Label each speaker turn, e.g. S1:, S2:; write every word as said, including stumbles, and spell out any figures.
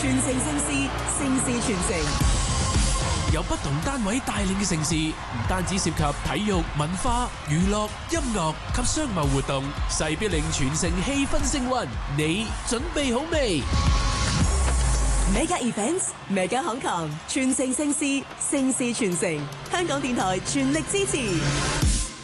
S1: 傳承盛事，盛事傳承。
S2: 由不同單位帶領嘅盛事，唔單止涉及體育、文化、娛樂、音樂及商貿活動，勢必令全城氣氛升溫。你準備好未？Mega Events Mega Hong Kong，傳承盛事，盛事傳承。香港電台全力支持。